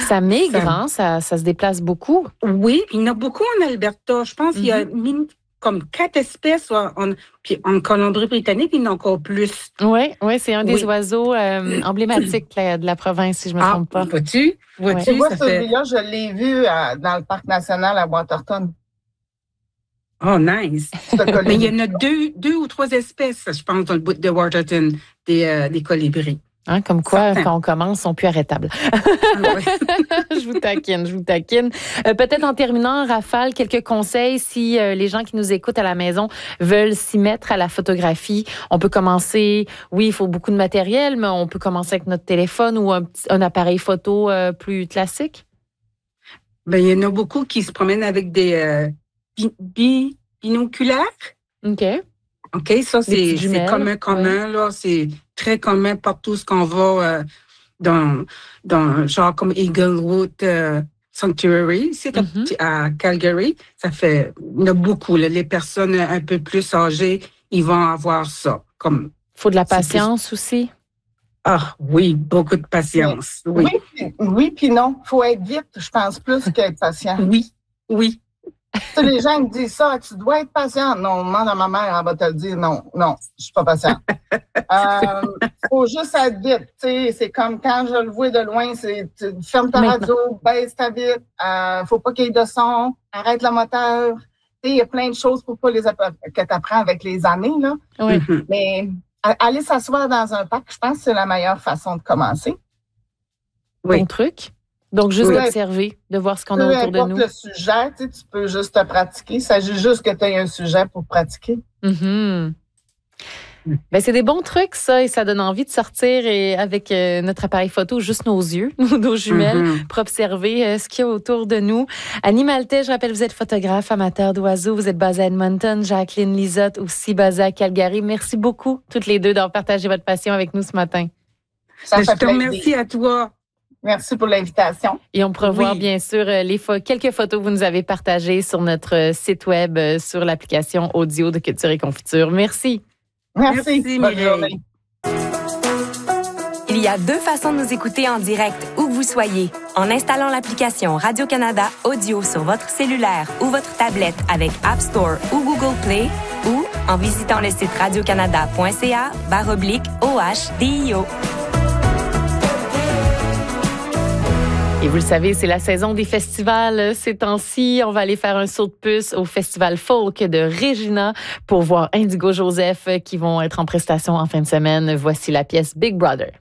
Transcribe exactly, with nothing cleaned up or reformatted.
Ça migre, ça, hein? ça, ça se déplace beaucoup. Oui, il y en a beaucoup en Alberta. Je pense mm-hmm. qu'il y a mine, comme quatre espèces. En, puis en Colombie-Britannique, il y en a encore plus. Oui, ouais, c'est un des oui. oiseaux euh, emblématiques de, de la province, si je ne me ah, trompe pas. Vois-tu? Vois-tu? Ouais. Moi, celui-là, fait... je l'ai vu à, dans le parc national à Waterton. Oh, nice. Mais il y en a deux, deux ou trois espèces, je pense, dans le bout de Waterton, des, euh, des colibris. Hein, comme quoi, Certain. Quand on commence, ils sont plus arrêtables. Ah ouais. je vous taquine, je vous taquine. Euh, peut-être en terminant, Rafale, quelques conseils si euh, les gens qui nous écoutent à la maison veulent s'y mettre à la photographie. On peut commencer, oui, il faut beaucoup de matériel, mais on peut commencer avec notre téléphone ou un, un appareil photo euh, plus classique. Ben, il y en a beaucoup qui se promènent avec des euh, bi- bi- binoculaires. OK. OK, ça, c'est, c'est commun, commun, ouais. là. C'est très commun partout ce qu'on va euh, dans, dans, genre comme Eaglewood euh, Sanctuary, c'est mm-hmm. à, à Calgary. Ça fait, il y en a beaucoup, là. Les personnes un peu plus âgées, ils vont avoir ça. Comme, faut de la patience plus... aussi. Ah oui, beaucoup de patience. Oui, oui, oui puis non. Il faut être vite, je pense, plus qu'être patient. Oui, oui. Tu sais, les gens me disent ça, tu dois être patient. Non, demande à ma mère, elle va te le dire. Non, non, je suis pas patient. euh, faut juste être vite. Tu sais, c'est comme quand je le vois de loin, c'est tu fermes ta Maintenant. radio, baisse ta vitre, euh, faut pas qu'il y ait de son, arrête le moteur. Tu sais, il y a plein de choses pour pas les app- que tu apprends avec les années, là. Oui. Mais aller s'asseoir dans un parc, je pense que c'est la meilleure façon de commencer. Oui. Bon truc. Donc, juste oui. d'observer, de voir ce qu'on a autour de nous. Peu importe le sujet, tu sais, tu peux juste te pratiquer. Il s'agit juste que tu aies un sujet pour pratiquer. Mm-hmm. Ben, c'est des bons trucs, ça, et ça donne envie de sortir et avec euh, notre appareil photo, juste nos yeux, nos jumelles, mm-hmm. pour observer euh, ce qu'il y a autour de nous. Annie Maltais, je rappelle, vous êtes photographe, amateur d'oiseaux, vous êtes basée à Edmonton, Jacqueline Lisotte, aussi basée à Calgary. Merci beaucoup, toutes les deux, d'avoir partagé votre passion avec nous ce matin. Ça ben, je te remercie à toi. Merci pour l'invitation. Et on pourra oui. voir, bien sûr, les fo- quelques photos que vous nous avez partagées sur notre site web, sur l'application audio de Culture et Confiture. Merci. Merci. Merci bonne journée. Il y a deux façons de nous écouter en direct, où que vous soyez. En installant l'application Radio-Canada Audio sur votre cellulaire ou votre tablette avec App Store ou Google Play, ou en visitant le site radiocanada.ca barre oblique O H D I O. Et vous le savez, c'est la saison des festivals ces temps-ci. On va aller faire un saut de puce au Festival Folk de Regina pour voir Indigo Joseph qui vont être en prestation en fin de semaine. Voici la pièce Big Brother.